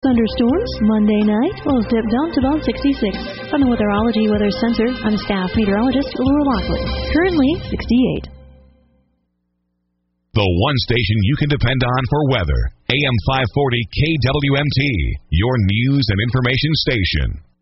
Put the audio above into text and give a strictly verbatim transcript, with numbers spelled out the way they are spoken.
Thunderstorms Monday night will dip down to about sixty-six. From the Weatherology Weather Center, I'm staff meteorologist Laura Lockwood. Currently sixty-eight. The one station you can depend on for weather. A M five forty K W M T, your news and information station.